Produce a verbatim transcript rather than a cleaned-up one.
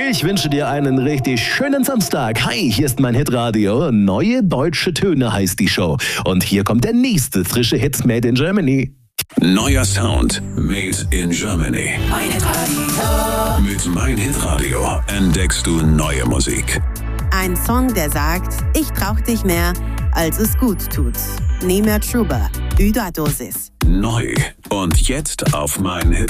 Ich wünsche dir einen richtig schönen Samstag. Hi, hier ist mein Hitradio. Neue deutsche Töne heißt die Show. Und hier kommt der nächste frische Hit made in Germany. Neuer Sound made in Germany. Mein Hitradio. Mit Mein Hitradio entdeckst du neue Musik. Ein Song, der sagt, ich brauch dich mehr, als es gut tut. Nima Truba, Überdosis. Neu. Und jetzt auf Mein Hitradio.